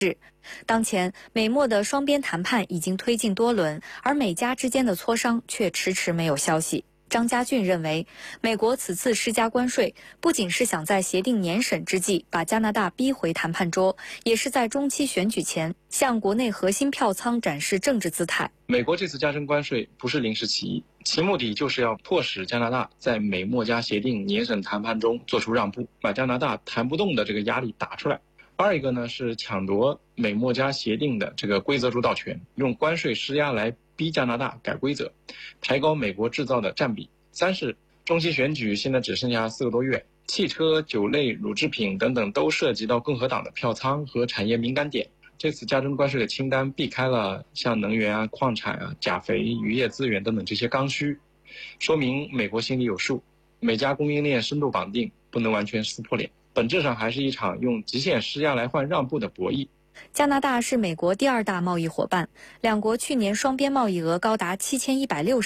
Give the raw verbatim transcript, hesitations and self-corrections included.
当前，美墨的双边谈判已经推进多轮，而美加之间的磋商却迟迟没有消息。张家俊认为，美国此次施加关税，不仅是想在协定年审之际把加拿大逼回谈判桌，也是在中期选举前向国内核心票仓展示政治姿态。 美国这次加征关税不是临时起意，其目的就是要迫使加拿大在美墨加协定年审谈判中做出让步，把加拿大谈不动的这个压力打出来。二一个呢是抢夺美墨加协定的这个规则主导权，用关税施压来逼加拿大改规则，抬高美国制造的占比。三是中期选举现在只剩下四个多月，汽车、酒类、乳制品等等都涉及到共和党的票仓和产业敏感点。这次加征关税的清单避开了像能源啊、矿产啊、钾肥、渔业资源等等这些刚需，说明美国心里有数，美加供应链深度绑定，不能完全撕破脸。本质上还是一场用极限施压来换让步的博弈。 加拿大是美国第二大贸易伙伴，两国去年双边贸易额高达七千一百六十